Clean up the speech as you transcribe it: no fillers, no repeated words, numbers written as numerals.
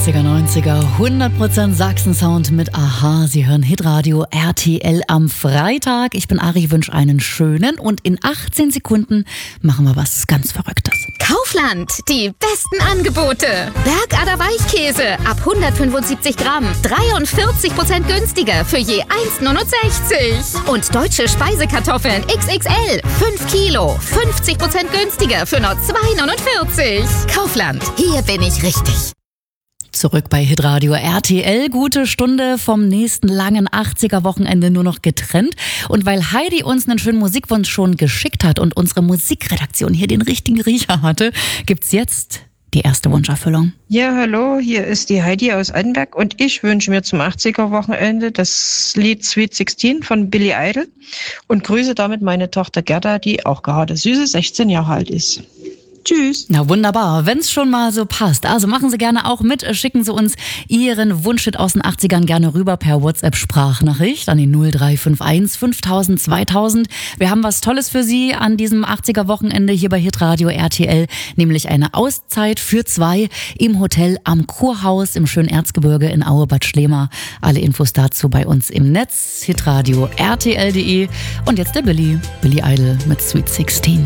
80er, 90er, 100% Sachsen-Sound mit Aha. Sie hören Hitradio RTL am Freitag. Ich bin Ari, wünsche einen schönen und in 18 Sekunden machen wir was ganz Verrücktes. Kaufland, die besten Angebote. Bergader Weichkäse ab 175 Gramm, 43% günstiger für je 1,69. Und deutsche Speisekartoffeln XXL, 5 Kilo, 50% günstiger für nur 2,49. Kaufland, hier bin ich richtig. Zurück bei Hitradio RTL. Gute Stunde vom nächsten langen 80er-Wochenende nur noch getrennt. Und weil Heidi uns einen schönen Musikwunsch schon geschickt hat und unsere Musikredaktion hier den richtigen Riecher hatte, gibt's jetzt die erste Wunscherfüllung. Ja, hallo, hier ist die Heidi aus Anberg und ich wünsche mir zum 80er-Wochenende das Lied Sweet 16 von Billy Idol und grüße damit meine Tochter Gerda, die auch gerade süße 16 Jahre alt ist. Tschüss. Na wunderbar, wenn's schon mal so passt. Also machen Sie gerne auch mit, schicken Sie uns Ihren Wunschhit aus den 80ern gerne rüber per WhatsApp-Sprachnachricht an die 0351 5000 2000. Wir haben was Tolles für Sie an diesem 80er-Wochenende hier bei Hitradio RTL, nämlich eine Auszeit für 2 im Hotel am Kurhaus im schönen Erzgebirge in Aue-Bad Schlema. Alle Infos dazu bei uns im Netz, hitradio rtl.de. Und jetzt der Billy Idol mit Sweet 16.